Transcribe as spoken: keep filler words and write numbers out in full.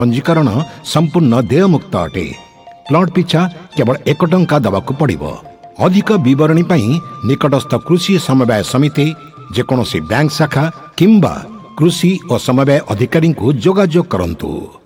पंजीकरण संपूर्ण देयमुक्त अटे। प्लॉट पिछा केवल एक टंका दबाकू पड़िबो। अधिक विवरणी पई निकटस्थ कृषि समवाय समिति जेकोसी बैंक शाखा किंबा कृषि और समवाय अधिकारी को जोगाजोग करंतु।